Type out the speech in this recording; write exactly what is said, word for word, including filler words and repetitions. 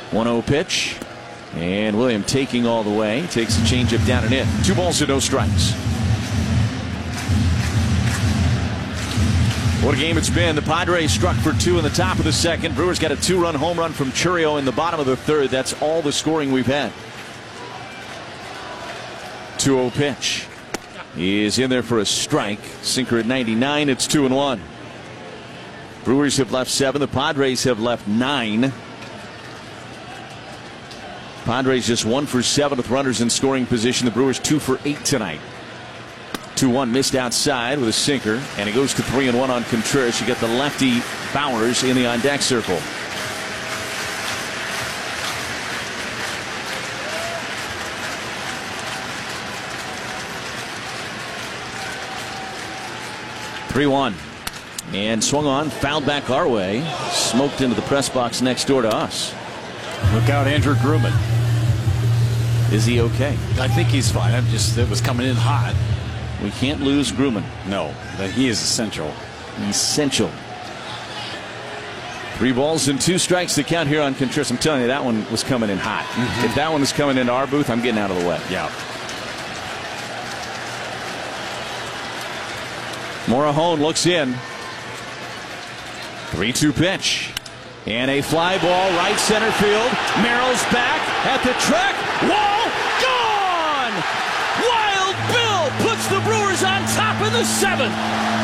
one oh pitch. And William taking all the way. Takes a changeup down and in. Two balls and no strikes. What a game it's been. The Padres struck for two in the top of the second. Brewers got a two-run home run from Chourio in the bottom of the third. That's all the scoring we've had. two oh pitch. He is in there for a strike. Sinker at ninety-nine. It's two and one. Brewers have left seven. The Padres have left nine. Padres just one for seven with runners in scoring position. The Brewers two for eight tonight. two one missed outside with a sinker, and it goes to three and one on Contreras. You get the lefty Bowers in the on deck circle. three one. And swung on, fouled back our way, smoked into the press box next door to us. Look out, Andrew Grumman. Is he okay? I think he's fine. I'm just, it was coming in hot. We can't lose Grumman. No, but he is essential. Essential. Three balls and two strikes to count here on Contreras. I'm telling you, that one was coming in hot. Mm-hmm. If that one was coming into our booth, I'm getting out of the way. Yeah. Morejon looks in. three two pitch. And a fly ball right center field. Merrill's back at the track. Wall gone! Wild Bill puts the Brewers on top in the seventh.